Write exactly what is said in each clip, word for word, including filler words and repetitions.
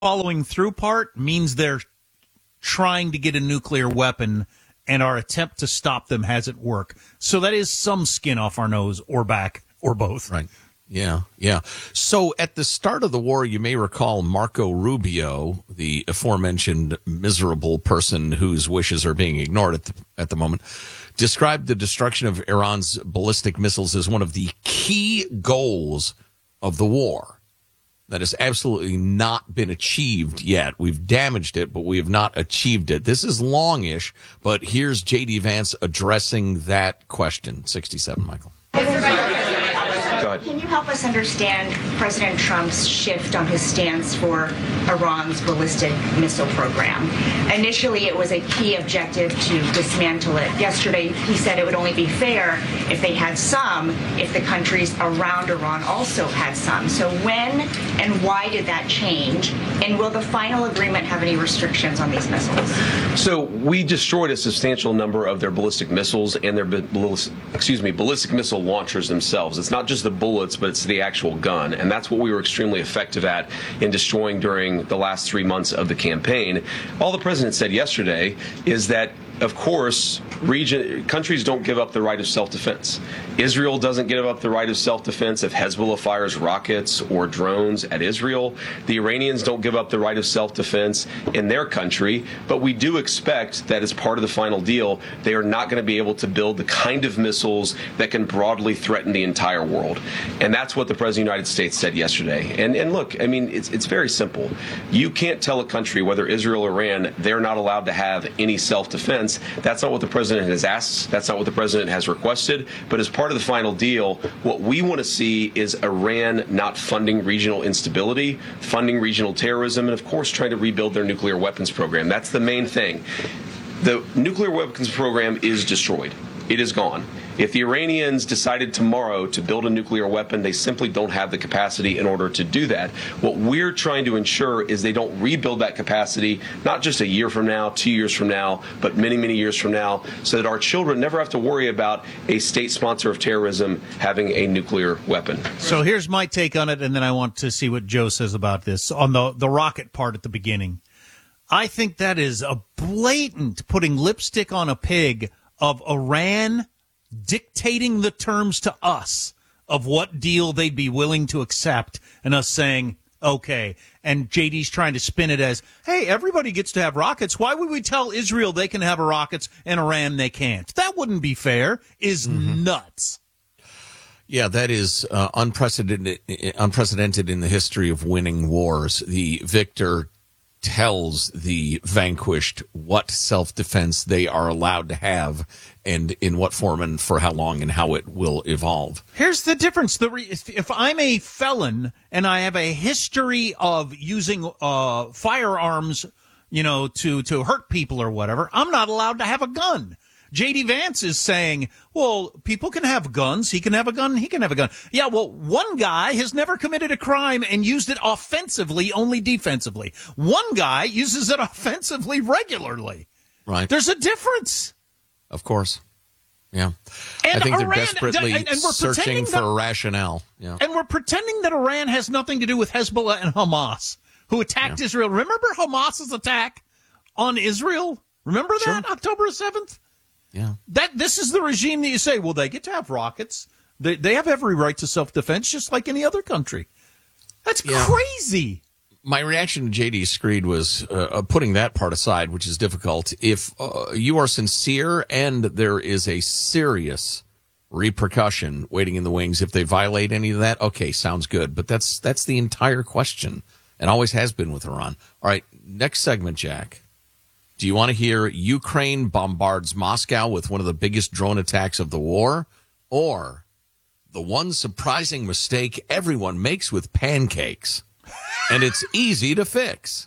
following through part means they're trying to get a nuclear weapon, and our attempt to stop them hasn't worked. So that is some skin off our nose or back or both. Right. Yeah, yeah. So at the start of the war, you may recall Marco Rubio, the aforementioned miserable person whose wishes are being ignored at the, at the moment, described the destruction of Iran's ballistic missiles as one of the key goals of the war. That has absolutely not been achieved yet. We've damaged it, but we have not achieved it. This is longish, but here's J D. Vance addressing that question. sixty-seven, Michael. Can you help us understand President Trump's shift on his stance for Iran's ballistic missile program? Initially, it was a key objective to dismantle it. Yesterday, he said it would only be fair if they had some, if the countries around Iran also had some. So when and why did that change? And will the final agreement have any restrictions on these missiles? So we destroyed a substantial number of their ballistic missiles and their ballistic, excuse me, ballistic missile launchers themselves. It's not just the bullets, but it's the actual gun. And that's what we were extremely effective at in destroying during the last three months of the campaign. All the president said yesterday is that, of course, region countries don't give up the right of self-defense. Israel doesn't give up the right of self-defense if Hezbollah fires rockets or drones at Israel. The Iranians don't give up the right of self-defense in their country. But we do expect that as part of the final deal, they are not going to be able to build the kind of missiles that can broadly threaten the entire world. And that's what the President of the United States said yesterday. And, and look, I mean, it's, it's very simple. You can't tell a country, whether Israel or Iran, they're not allowed to have any self-defense. That's not what the president has asked. That's not what the president has requested. But as part of the final deal, what we want to see is Iran not funding regional instability, funding regional terrorism, and, of course, trying to rebuild their nuclear weapons program. That's the main thing. The nuclear weapons program is destroyed. It is gone. If the Iranians decided tomorrow to build a nuclear weapon, they simply don't have the capacity in order to do that. What we're trying to ensure is they don't rebuild that capacity, not just a year from now, two years from now, but many, many years from now, so that our children never have to worry about a state sponsor of terrorism having a nuclear weapon. So here's my take on it, and then I want to see what Joe says about this. On the, the rocket part at the beginning, I think that is a blatant putting lipstick on a pig of Iran dictating the terms to us of what deal they'd be willing to accept, and us saying, okay. And J D's trying to spin it as, hey, everybody gets to have rockets. Why would we tell Israel they can have rockets and Iran they can't? That wouldn't be fair. Is mm-hmm. nuts. Yeah, that is uh, unprecedented, unprecedented in the history of winning wars. The victor tells the vanquished what self-defense they are allowed to have and in what form and for how long and how it will evolve. Here's the difference. The re- if I'm a felon and I have a history of using uh, firearms, you know, to, to hurt people or whatever, I'm not allowed to have a gun. J D. Vance is saying, well, people can have guns. He can have a gun. He can have a gun. Yeah, well, one guy has never committed a crime and used it offensively, only defensively. One guy uses it offensively regularly. Right. There's a difference. Of course. Yeah. And I think Iran, they're desperately and, and we're searching for that, a rationale. Yeah. And we're pretending that Iran has nothing to do with Hezbollah and Hamas, who attacked yeah. Israel. Remember Hamas's attack on Israel? Remember that? Sure. October seventh? Yeah. That this is the regime that you say, well, they get to have rockets. They they have every right to self-defense, just like any other country. That's yeah. crazy. My reaction to J D. Screed was uh, putting that part aside, which is difficult. If uh, you are sincere and there is a serious repercussion waiting in the wings if they violate any of that, okay, sounds good. But that's that's the entire question, and always has been with Iran. All right, next segment, Jack. Do you want to hear Ukraine bombards Moscow with one of the biggest drone attacks of the war? Or the one surprising mistake everyone makes with pancakes? And it's easy to fix.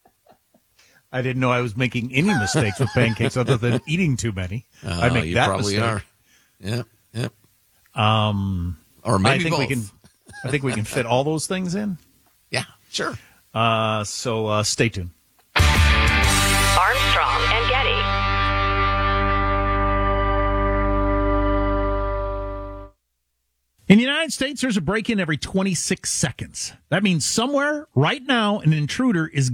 I didn't know I was making any mistakes with pancakes other than eating too many. Uh, I make you that probably mistake. are. Yep, yep. Um, or maybe I think both. we can. I think we can fit all those things in. Yeah, sure. Uh, so uh, stay tuned. Armstrong and Getty. In the United States, there's a break-in every twenty-six seconds. That means somewhere right now an intruder is